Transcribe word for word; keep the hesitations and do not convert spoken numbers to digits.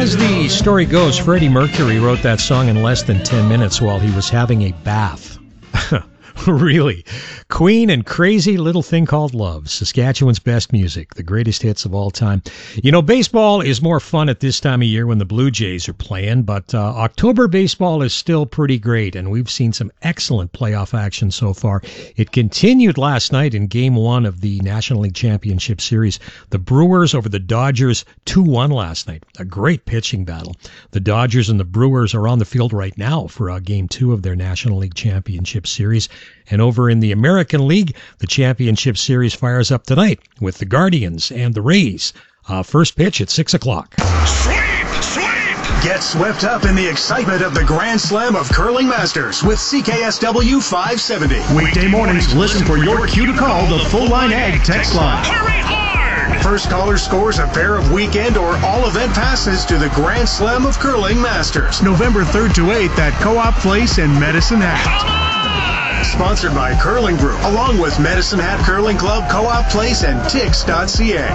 As the story goes, Freddie Mercury wrote that song in less than ten minutes while he was having a bath. Really. Queen and Crazy Little Thing Called Love, Saskatchewan's best music, the greatest hits of all time. You know, baseball is more fun at this time of year when the Blue Jays are playing, but uh, October baseball is still pretty great, and we've seen some excellent playoff action so far. It continued last night in Game one of the National League Championship Series. The Brewers over the Dodgers, two one last night. A great pitching battle. The Dodgers and the Brewers are on the field right now for uh, Game two of their National League Championship Series. And over in the American League, the Championship Series fires up tonight with the Guardians and the Rays. Uh, first pitch at six o'clock. Sweep! Sweep! Get swept up in the excitement of the Grand Slam of Curling Masters with C K S W five seventy. Weekday mornings, listen for your cue to call the Full Line Ag text line. Hurry hard! First caller scores a pair of weekend or all-event passes to the Grand Slam of Curling Masters. November third to eighth at Co-op Place in Medicine Hat. Sponsored by Curling Group, along with Medicine Hat Curling Club, Co-op Place, and Tix dot C A.